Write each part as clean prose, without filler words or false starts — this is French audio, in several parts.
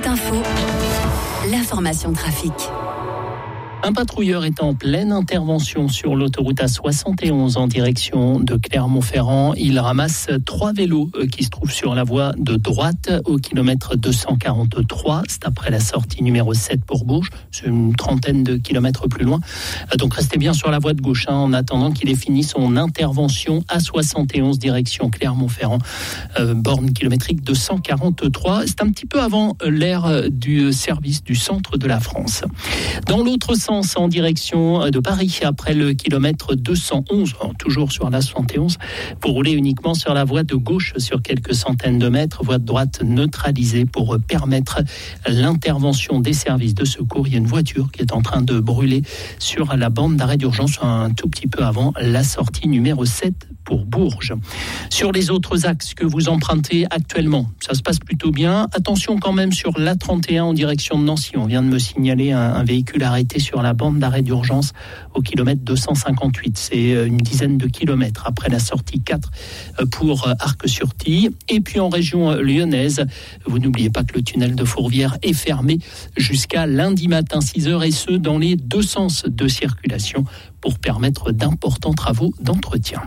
Info, l'information trafic. Un patrouilleur est en pleine intervention sur l'autoroute A71 en direction de Clermont-Ferrand. Il ramasse 3 vélos qui se trouvent sur la voie de droite au kilomètre 243. C'est après la sortie numéro 7 pour Bourges. C'est une trentaine de kilomètres plus loin. Donc restez bien sur la voie de gauche en attendant qu'il ait fini son intervention. A71 direction Clermont-Ferrand. Borne kilométrique 243. C'est un petit peu avant l'ère du service du centre de la France. Dans l'autre sens, en direction de Paris, après le kilomètre 211, toujours sur la 71, vous roulez uniquement sur la voie de gauche sur quelques centaines de mètres, voie de droite neutralisée pour permettre l'intervention des services de secours. Il y a une voiture qui est en train de brûler sur la bande d'arrêt d'urgence un tout petit peu avant la sortie numéro 7 pour Bourges. Sur les autres axes que vous empruntez actuellement, ça se passe plutôt bien. Attention quand même sur l'A31 en direction de Nancy. On vient de me signaler un véhicule arrêté sur la bande d'arrêt d'urgence au kilomètre 258. C'est une dizaine de kilomètres après la sortie 4 pour Arc-sur-Tille. Et puis en région lyonnaise, vous n'oubliez pas que le tunnel de Fourvière est fermé jusqu'à lundi matin 6h et ce dans les deux sens de circulation pour permettre d'importants travaux d'entretien.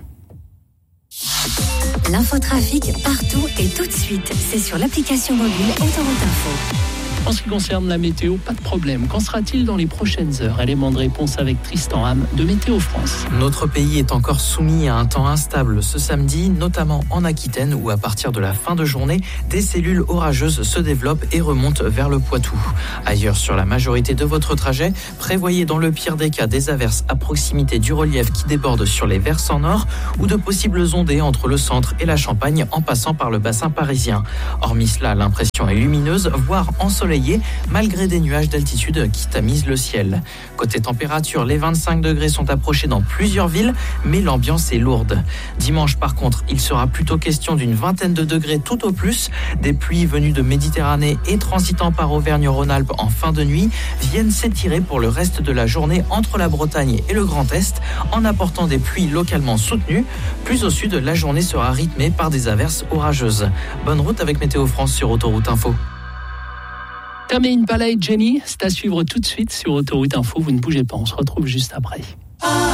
L'infotrafic partout et tout de suite. C'est sur l'application mobile Autoroute Info. En ce qui concerne la météo, pas de problème. Qu'en sera-t-il dans les prochaines heures ? Élément de réponse avec Tristan Ham de Météo France. Notre pays est encore soumis à un temps instable ce samedi, notamment en Aquitaine où à partir de la fin de journée, des cellules orageuses se développent et remontent vers le Poitou. Ailleurs sur la majorité de votre trajet, prévoyez dans le pire des cas des averses à proximité du relief qui déborde sur les versants nord ou de possibles ondées entre le centre et la Champagne en passant par le bassin parisien. Hormis cela, l'impression est lumineuse, voire ensoleillée, malgré des nuages d'altitude qui tamisent le ciel. Côté température, les 25 degrés sont approchés dans plusieurs villes, mais l'ambiance est lourde. Dimanche, par contre, il sera plutôt question d'une vingtaine de degrés tout au plus. Des pluies venues de Méditerranée et transitant par Auvergne-Rhône-Alpes en fin de nuit viennent s'étirer pour le reste de la journée entre la Bretagne et le Grand Est, en apportant des pluies localement soutenues. Plus au sud, la journée sera rythmée par des averses orageuses. Bonne route avec Météo France sur Autoroute Info. Tame Impala et Jenny, c'est à suivre tout de suite sur Autoroute Info. Vous ne bougez pas, on se retrouve juste après.